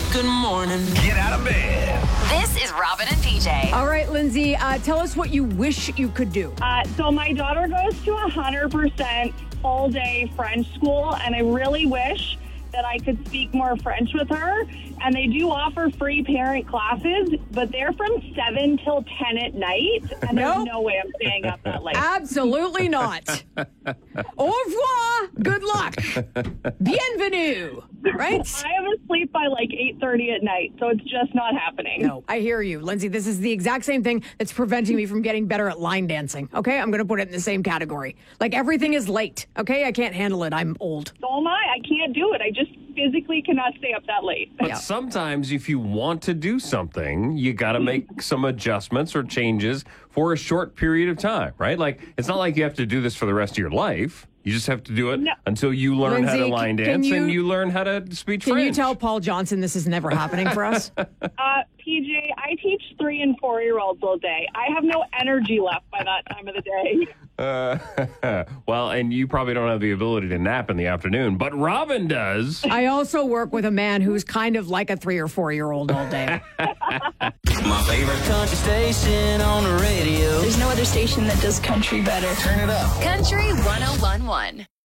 Good morning. Get out of bed. This is Robin and PJ. All right, Lindsay, tell us what you wish you could do. So my daughter goes to 100% all-day French school, and I really wish that I could speak more French with her. And they do offer free parent classes, but they're from 7 till 10 at night, and there's no way I'm staying up that late. Absolutely not. Au revoir. Good luck. Bienvenue. Right? I am asleep by like 8:30 at night, so it's just not happening. No, I hear you, Lindsay. This is the exact same thing that's preventing me from getting better at line dancing. Okay, I'm going to put it in the same category. Like everything is late. Okay, I can't handle it. I'm old. So am I. I can't do it. I just physically cannot stay up that late. But sometimes if you want to do something, you got to make some adjustments or changes for a short period of time, right? Like, it's not like you have to do this for the rest of your life. You just have to do it until you learn how to Lindsay, line can dance you- and you learn how to speak Can French. you tell Paul Johnson this is never happening for us? PJ, I teach 3- and 4-year-olds all day. I have no energy left by that time of the day. Well, and you probably don't have the ability to nap in the afternoon, but Robin does. I also work with a man who's kind of like a 3 or 4-year-old all day. My favorite country station on the radio. There's no other station that does country better. Turn it up. Country 1011.